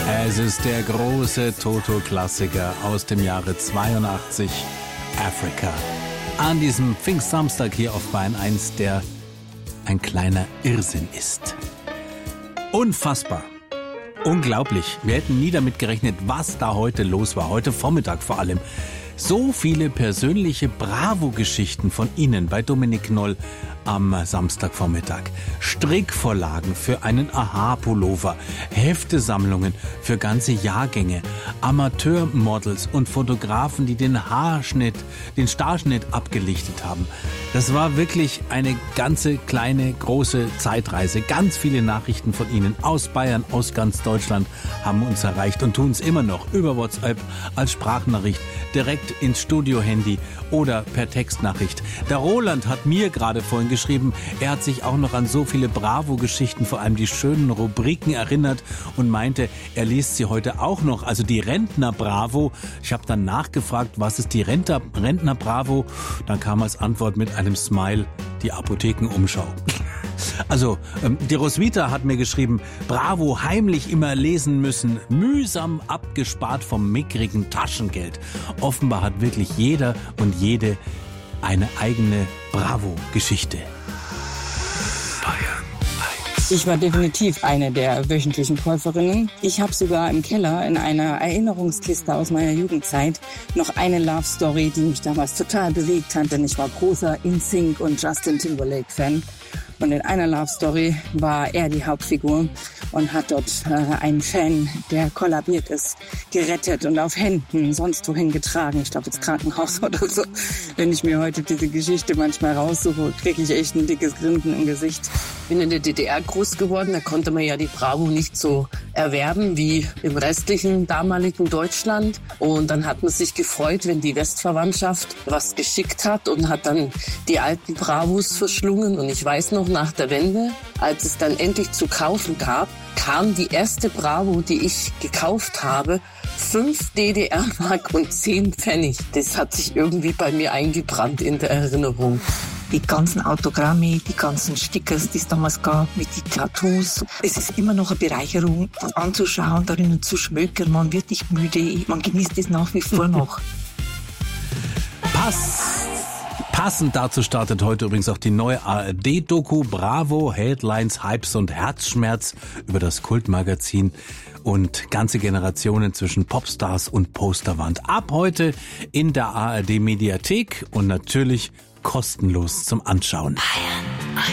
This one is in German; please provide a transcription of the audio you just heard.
Es ist der große Toto-Klassiker aus dem Jahre 82, Africa. An diesem Pfingstsamstag hier auf Bayern 1, der ein kleiner Irrsinn ist. Unfassbar. Unglaublich. Wir hätten nie damit gerechnet, was da heute los war. Heute Vormittag vor allem. So viele persönliche Bravo-Geschichten von Ihnen bei Dominik Knoll am Samstagvormittag. Strickvorlagen für einen Aha-Pullover, Heftesammlungen für ganze Jahrgänge, Amateurmodels und Fotografen, die den Starschnitt abgelichtet haben. Das war wirklich eine ganze kleine, große Zeitreise. Ganz viele Nachrichten von Ihnen aus Bayern, aus ganz Deutschland haben uns erreicht und tun es immer noch über WhatsApp als Sprachnachricht, direkt ins Studio-Handy oder per Textnachricht. Der Roland hat mir gerade vorhin geschrieben, er hat sich auch noch an so viele Bravo-Geschichten, vor allem die schönen Rubriken erinnert und meinte, er liest sie heute auch noch, also die Rentner-Bravo. Ich habe dann nachgefragt, was ist die Rentner-Bravo? Dann kam als Antwort mit einem Smile die Apothekenumschau. Also, die Roswitha hat mir geschrieben, Bravo heimlich immer lesen müssen, mühsam abgespart vom mickrigen Taschengeld. Offenbar hat wirklich jeder und jede eine eigene Bravo-Geschichte. Ich war definitiv eine der wöchentlichen Käuferinnen. Ich habe sogar im Keller in einer Erinnerungskiste aus meiner Jugendzeit noch eine Love Story, die mich damals total bewegt hat, denn ich war großer NSYNC und Justin Timberlake Fan. Und in einer Love Story war er die Hauptfigur und hat dort einen Fan, der kollabiert ist, gerettet und auf Händen sonst wohin getragen. Ich glaube ins Krankenhaus oder so. Wenn ich mir heute diese Geschichte manchmal raussuche, kriege ich echt ein dickes Grinsen im Gesicht. Ich bin in der DDR groß geworden, da konnte man ja die Bravo nicht so erwerben wie im restlichen damaligen Deutschland. Und dann hat man sich gefreut, wenn die Westverwandtschaft was geschickt hat und hat dann die alten Bravos verschlungen. Und ich weiß noch, nach der Wende, als es dann endlich zu kaufen gab, kam die erste Bravo, die ich gekauft habe, 5 DDR-Mark und 10 Pfennig. Das hat sich irgendwie bei mir eingebrannt in der Erinnerung. Die ganzen Autogramme, die ganzen Stickers, die es damals gab, mit den Tattoos. Es ist immer noch eine Bereicherung, das anzuschauen, darin zu schmökern. Man wird nicht müde, man genießt es nach wie vor noch. Passend dazu startet heute übrigens auch die neue ARD-Doku Bravo, Headlines, Hypes und Herzschmerz über das Kultmagazin und ganze Generationen zwischen Popstars und Posterwand. Ab heute in der ARD-Mediathek und natürlich kostenlos zum Anschauen. Bayern